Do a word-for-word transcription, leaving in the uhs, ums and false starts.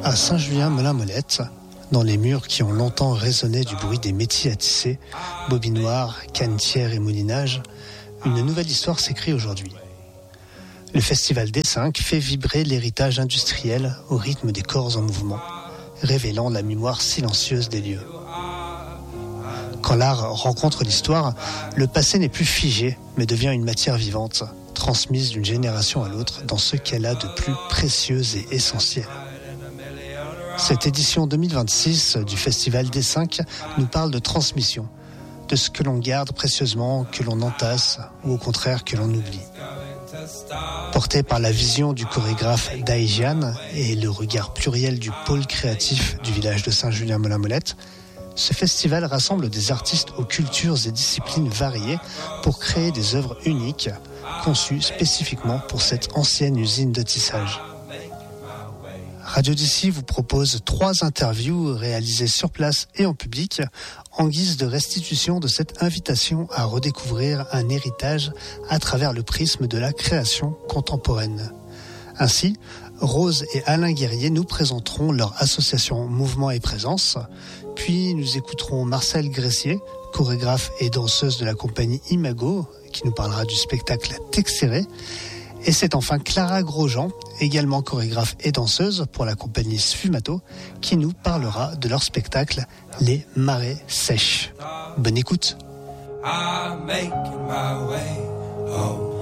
À Saint-Julien-Melun-Molette, dans les murs qui ont longtemps résonné du bruit des métiers à tisser, bobinoires, canetières et moulinage, une nouvelle histoire s'écrit aujourd'hui. Le festival D cinq fait vibrer l'héritage industriel au rythme des corps en mouvement, révélant la mémoire silencieuse des lieux. Quand l'art rencontre l'histoire, le passé n'est plus figé, mais devient une matière vivante, transmise d'une génération à l'autre dans ce qu'elle a de plus précieux et essentiel. Cette édition deux mille vingt-six du festival D cinq nous parle de transmission, de ce que l'on garde précieusement, que l'on entasse, ou au contraire que l'on oublie. Porté par la vision du chorégraphe Daïjian et le regard pluriel du pôle créatif du village de Saint-Julien-Melun-Molette, ce festival rassemble des artistes aux cultures et disciplines variées pour créer des œuvres uniques, conçues spécifiquement pour cette ancienne usine de tissage. Radio d'ici vous propose trois interviews réalisées sur place et en public en guise de restitution de cette invitation à redécouvrir un héritage à travers le prisme de la création contemporaine. Ainsi, Rose et Alain Guerrier nous présenteront leur association Mouvement et Présence, puis nous écouterons Marcel Gressier, chorégraphe et danseuse de la compagnie Imago, qui nous parlera du spectacle Texéré. Et c'est enfin Clara Grosjean, également chorégraphe et danseuse pour la compagnie Sfumato, qui nous parlera de leur spectacle Les Marées Sèches. Bonne écoute. I'm making my way home.